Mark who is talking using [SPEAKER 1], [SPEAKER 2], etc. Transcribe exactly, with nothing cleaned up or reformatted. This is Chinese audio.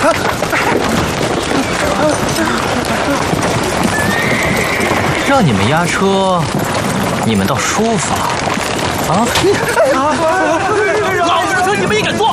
[SPEAKER 1] 让你们压车，你们倒舒服啊！啊！
[SPEAKER 2] 老子的车你们也敢坐？